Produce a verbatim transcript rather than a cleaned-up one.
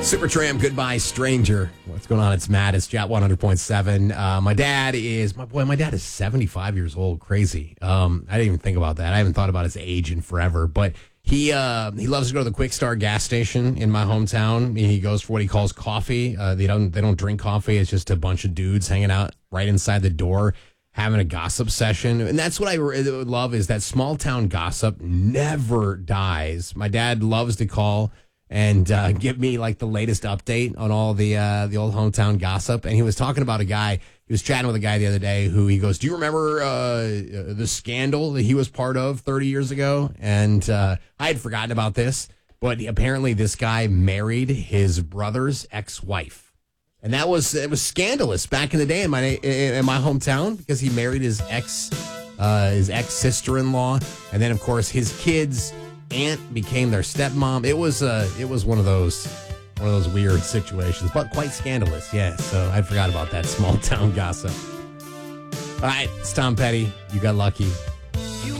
Supertramp, Goodbye Stranger. What's going on? It's Matt. It's Jet one hundred point seven. Uh, my dad is, my boy, my dad is seventy-five years old. Crazy. Um, I didn't even think about that. I haven't thought about his age in forever. But he uh, he loves to go to the Quick Star gas station in my hometown. He goes for what he calls coffee. Uh, they don't they don't drink coffee. It's just a bunch of dudes hanging out right inside the door, having a gossip session. And that's what I really love, is that small town gossip never dies. My dad loves to call and uh, give me like the latest update on all the uh, the old hometown gossip. And he was talking about a guy. He was chatting with a guy the other day who he goes, "Do you remember uh, the scandal that he was part of thirty years ago?" And uh, I had forgotten about this, but apparently this guy married his brother's ex-wife. And that was, it was scandalous back in the day in my in my hometown, because he married his ex uh, his ex sister-in-law, and then of course his kids' aunt became their stepmom. It was uh, it was one of those one of those weird situations, but quite scandalous. Yeah, so I forgot about that small town gossip. All right, it's Tom Petty. You got lucky.